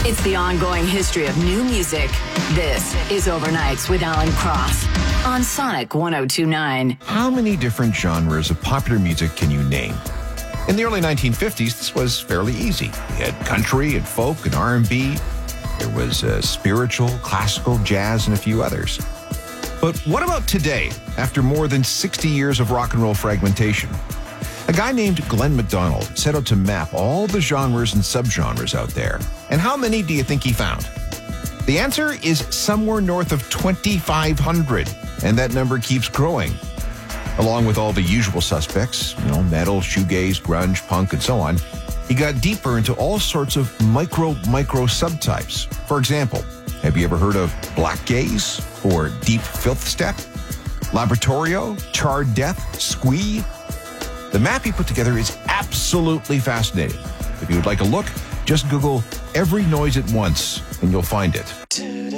It's the ongoing history of new music. This is Overnights with Alan Cross on Sonic 102.9. How many different genres of popular music can you name? In the early 1950s, this was fairly easy. We had country and folk and R&B. There was spiritual, classical, jazz, and a few others. But what about today, after more than 60 years of rock and roll fragmentation? A guy named Glenn McDonald set out to map all the genres and subgenres out there. And how many do you think he found? The answer is somewhere north of 2,500, and that number keeps growing. Along with all the usual suspects, metal, shoegaze, grunge, punk, and so on, he got deeper into all sorts of micro subtypes. For example, have you ever heard of black gaze or deep filth step? Laboratorio, charred death, squee? The map he put together is absolutely fascinating. If you would like a look, just Google every noise at once and you'll find it.